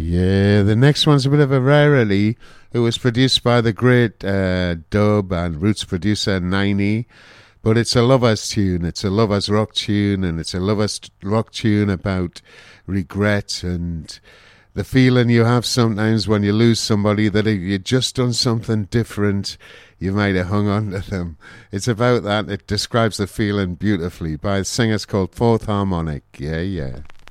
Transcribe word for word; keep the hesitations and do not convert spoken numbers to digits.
Yeah, the next one's a bit of a rarity. It was produced by the great uh, dub and roots producer Niney, but it's a lovers tune. It's a lovers rock tune, and it's a lovers rock tune about regret and the feeling you have sometimes when you lose somebody that if you'd just done something different, you might have hung on to them. It's about that. It describes the feeling beautifully by singers called Fourth Harmonic. Yeah, yeah.